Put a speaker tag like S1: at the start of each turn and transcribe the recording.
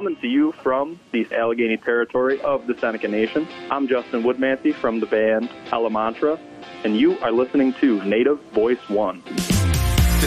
S1: Coming to you from the Allegheny territory of the Seneca Nation, I'm Justin Woodmancy from the band Elemantra, and you are listening to Native Voice One.